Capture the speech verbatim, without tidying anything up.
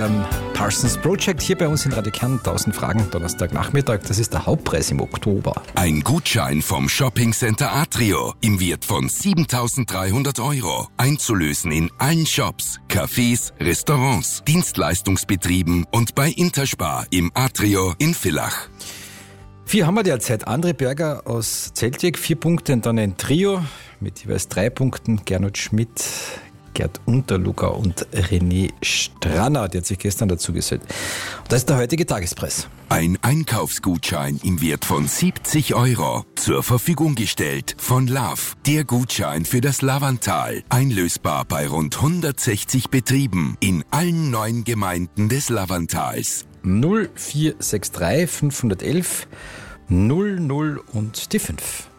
Alan Parsons Project hier bei uns in Radio Kern. tausend Fragen, Donnerstagnachmittag. Das ist der Hauptpreis im Oktober. Ein Gutschein vom Shoppingcenter Atrio im Wert von siebentausenddreihundert Euro. Einzulösen in allen Shops, Cafés, Restaurants, Dienstleistungsbetrieben und bei Interspar im Atrio in Villach. Vier haben wir derzeit. André Berger aus Zeltweg, vier Punkte und dann ein Trio mit jeweils drei Punkten. Gernot Schmidt, Gerd Unterluger und René Stranner, der hat sich gestern dazu gesellt. Und das ist der heutige Tagespreis. Ein Einkaufsgutschein im Wert von siebzig Euro zur Verfügung gestellt von Love. Der Gutschein für das Lavantal. Einlösbar bei rund hundertsechzig Betrieben in allen neun Gemeinden des Lavantals. null vier sechs drei fünf eins eins null null und die fünf.